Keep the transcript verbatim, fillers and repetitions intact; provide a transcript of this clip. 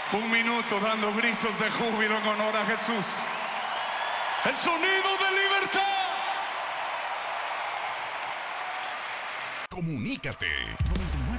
Un minuto dando gritos de júbilo en honor a Jesús. El sonido de libertad. Comunícate.